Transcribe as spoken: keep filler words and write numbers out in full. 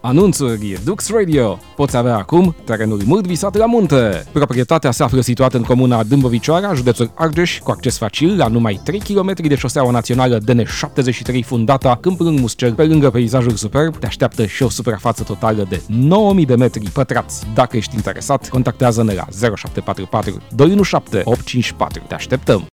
Anunțuri Dux Radio. Poți avea acum terenuri mult visate la munte. Proprietatea se află situată în comuna Dâmbovicioara, județul Argeș, cu acces facil la numai trei kilometri de șoseaua națională D N șaptezeci și trei Fundata, Câmpul Muscel. Pe lângă peisajul superb, te așteaptă și o suprafață totală de nouă mii de metri pătrați. Dacă ești interesat, contactează-ne la zero șapte patru patru doi unu șapte opt cinci patru. Te așteptăm!